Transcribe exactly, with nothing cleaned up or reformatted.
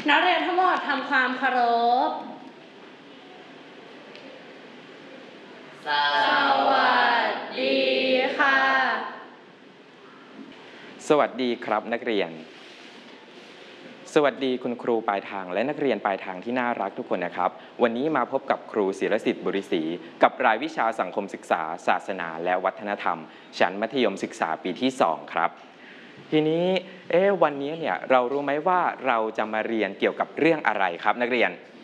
นักเรียนทั้งหมดทำความเคารพสวัสดีค่ะสวัสดีครับนักเรียนสวัสดีคุณครูปลายทางและนักเรียนปลายทางที่น่ารักทุกคนนะครับวันนี้มาพบกับครูศิรสิทธิ์บุริศรีกับรายวิชาสังคมศึกษาศาสนาและวัฒนธรรมชั้นมัธยมศึกษาปีที่สองครับทีนี้เอ๊ะวันนี้เนี่ยเรารู้ไหมว่าเราจะมาเรียนเกี่ยวกับเรื่องอะไรครับนักเรียน